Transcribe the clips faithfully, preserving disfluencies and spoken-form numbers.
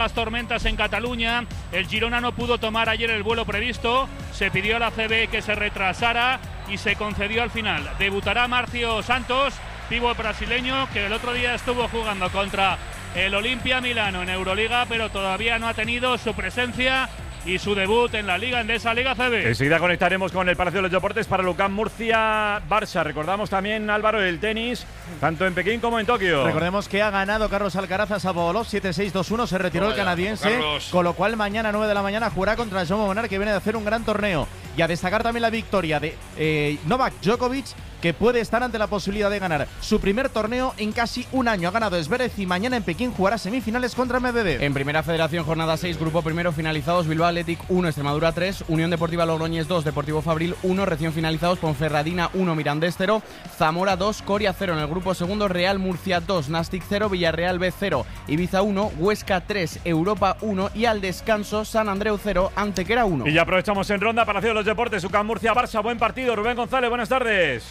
Las tormentas en Cataluña, el Girona no pudo tomar ayer el vuelo previsto, se pidió a la C B que se retrasara y se concedió al final. Debutará Marcio Santos, pívot brasileño, que el otro día estuvo jugando contra el Olimpia Milano en Euroliga, pero todavía no ha tenido su presencia y su debut en la Liga Endesa, Liga C B. Enseguida conectaremos con el Palacio de los Deportes para Lucán Murcia-Barça. Recordamos también, Álvaro, el tenis, tanto en Pekín como en Tokio. Recordemos que ha ganado Carlos Alcaraz a Sababolov siete seis dos uno, se retiró el canadiense, con lo cual mañana a nueve de la mañana jugará contra Jaume Munar, que viene de hacer un gran torneo. Y a destacar también la victoria de eh, Novak Djokovic, que puede estar ante la posibilidad de ganar su primer torneo en casi un año. Ha ganado Zverev y mañana en Pekín jugará semifinales contra Medvedev. En Primera Federación, jornada seis, grupo primero finalizados: Bilbao Athletic uno, Extremadura tres, Unión Deportiva Logroñés dos, Deportivo Fabril uno, recién finalizados Ponferradina uno, Mirandés cero, Zamora dos, Coria cero. En el grupo segundo, Real Murcia dos, Nastic cero, Villarreal B cero, Ibiza uno, Huesca tres, Europa uno y al descanso San Andreu cero, Antequera uno. Y ya aprovechamos en ronda para hacer los deportes. Lucán Murcia-Barça, buen partido. Rubén González, buenas tardes.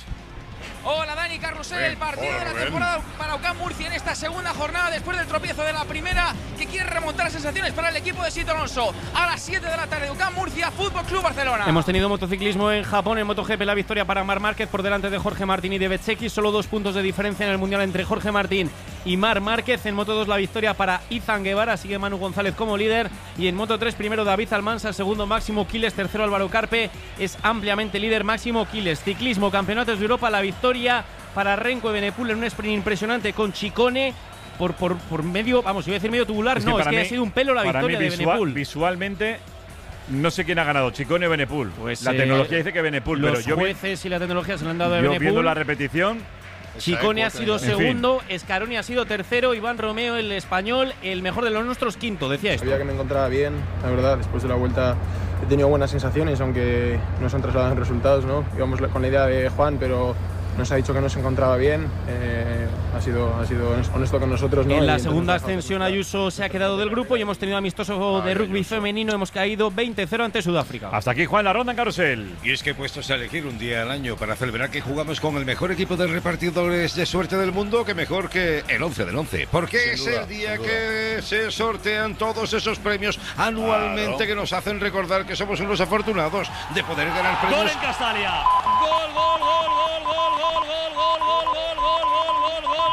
Hola Dani, Carrusel, el partido de la temporada para UCAM Murcia en esta segunda jornada después del tropiezo de la primera, que quiere remontar las sensaciones para el equipo de Sito Alonso. A las siete de la tarde, UCAM Murcia, Fútbol Club Barcelona. Hemos tenido motociclismo en Japón, en MotoGP la victoria para Marc Márquez por delante de Jorge Martín y de Bezzecchi, solo dos puntos de diferencia en el Mundial entre Jorge Martín y Marc Márquez. En Moto dos la victoria para Izan Guevara, sigue Manu González como líder, y en Moto tres primero David Almansa, segundo Máximo Quiles, tercero Álvaro Carpe, es ampliamente líder Máximo Quiles. Ciclismo, Campeonatos de Europa, la victoria para Renko Evenepoel en un sprint impresionante con Ciccone por, por, por medio, vamos, iba a decir medio tubular, es no, es que mí, ha sido un pelo la victoria mí, de visual, Evenepoel. Visualmente no sé quién ha ganado, Ciccone o Evenepoel. Pues, la eh, tecnología dice que Evenepoel, los pero yo jueces vi, y la tecnología se le han dado a yo Evenepoel. Viendo la repetición, Ciccone ha sido en segundo, fin. Scaroni ha sido tercero, Iván Romeo, el español, el mejor de los nuestros, quinto, decía esto. Sabía que me encontraba bien, la verdad, después de la vuelta he tenido buenas sensaciones, aunque no se han trasladado en resultados, ¿no? Íbamos con la idea de Juan, pero nos ha dicho que no se encontraba bien, eh, ha, sido, ha sido honesto con nosotros, ¿no? En la segunda ascensión Ayuso se ha quedado del grupo y hemos tenido amistoso de rugby femenino, hemos caído veinte cero ante Sudáfrica. Hasta aquí, Juan, la ronda en Carrusel. Y es que puestos a elegir un día al año para celebrar que jugamos con el mejor equipo de repartidores de suerte del mundo, que mejor que el once del once, porque es el día que se sortean todos esos premios anualmente, claro, que nos hacen recordar que somos unos afortunados de poder ganar premios. Gol en Castalia. Gol, gol, gol, gol, gol, gol, gol, gol, gol, gol, gol, gol, gol, gol.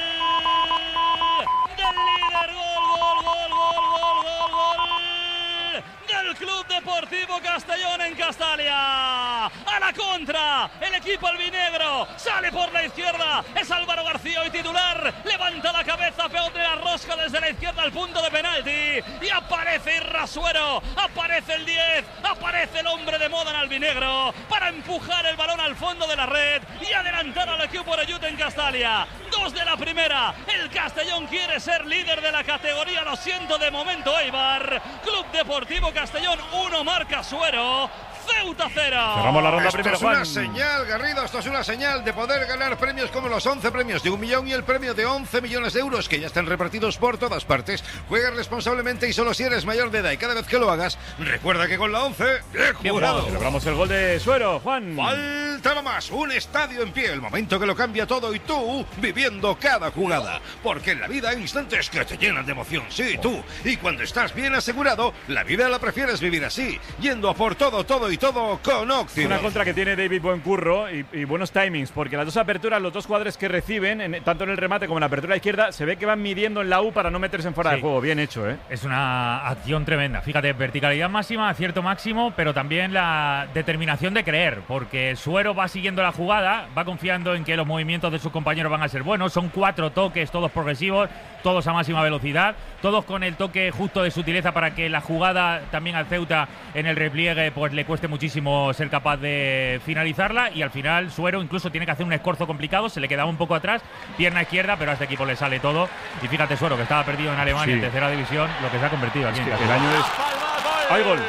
Del líder, gol, gol, gol, gol, gol, gol, gol. Del Club Deportivo Castellón en Castalia. A la contra, el equipo albinegro sale por la izquierda, es Álvaro García hoy titular, levanta la cabeza, peón de la rosca desde la izquierda al punto de penalti y aparece Irrasuero, aparece el diez, aparece el hombre de moda en albinegro para empujar el balón al fondo de la red y adelantar al equipo de Utah en Castalia. Dos de la primera, el Castellón quiere ser líder de la categoría, lo siento de momento Eibar. Club Deportivo Castellón uno, marca Suero. Ceuta cero. Cerramos la ronda esto primero, es una Juan. señal, Garrido, esto es una señal de poder ganar premios como los once premios de un millón y el premio de once millones de euros que ya están repartidos por todas partes. Juega responsablemente y solo si eres mayor de edad, y cada vez que lo hagas, recuerda que con la once, bien jugado. Celebramos el gol de Suero, Juan. Faltaba más, un estadio en pie, el momento que lo cambia todo y tú viviendo cada jugada. Porque en la vida hay instantes que te llenan de emoción, sí, tú. Y cuando estás bien asegurado, la vida la prefieres vivir así, yendo a por todo, todo y todo con Óxido. Una contra que tiene David Buencurro y, y buenos timings, porque las dos aperturas, los dos jugadores que reciben, en, tanto en el remate como en la apertura izquierda, se ve que van midiendo en la U para no meterse en fuera sí. de juego. Bien hecho, ¿eh? Es una acción tremenda. Fíjate, verticalidad máxima, acierto máximo, pero también la determinación de creer, porque Suero va siguiendo la jugada, va confiando en que los movimientos de sus compañeros van a ser buenos. Son cuatro toques, todos progresivos, todos a máxima velocidad, todos con el toque justo de sutileza para que la jugada también al Ceuta en el repliegue pues le cueste muchísimo ser capaz de finalizarla, y al final Suero incluso tiene que hacer un escorzo complicado, se le quedaba un poco atrás, pierna izquierda, pero a este equipo le sale todo. Y fíjate, Suero, que estaba perdido en Alemania sí. en tercera división, lo que se ha convertido aquí es en que el año es... ¡Hay gol!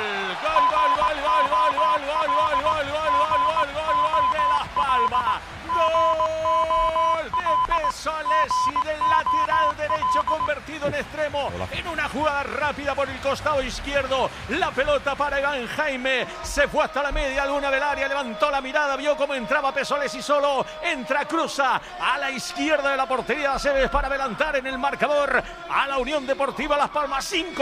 Gol de Las Palmas, gol de peso Messi del lateral derecho convertido en extremo. Hola. En una jugada rápida por el costado izquierdo. La pelota para Iván Jaime. Se fue hasta la media luna del área. Levantó la mirada. Vio cómo entraba Pesoles y solo entra, cruza a la izquierda de la portería de Aceves para adelantar en el marcador a la Unión Deportiva Las Palmas. cinco